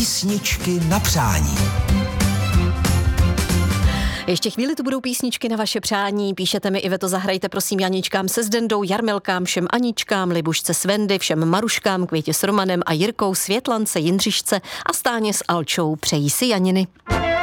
Písničky na přání. Ještě chvíli tu budou písničky na vaše přání. Píšete mi, Iveto, zahrajte prosím Janičkám se Zdendou, Jarmilkám, všem Aničkám, Libušce s Vendy, všem Maruškám, Květě s Romanem a Jirkou, Světlance, Jindřišce a Stáně s Alčou. Přejí si Janiny.